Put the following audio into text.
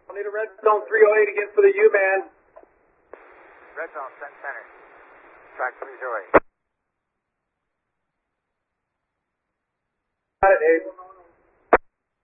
I'll need a red zone 308 again for the U-man. Red zone, send center. Track 308.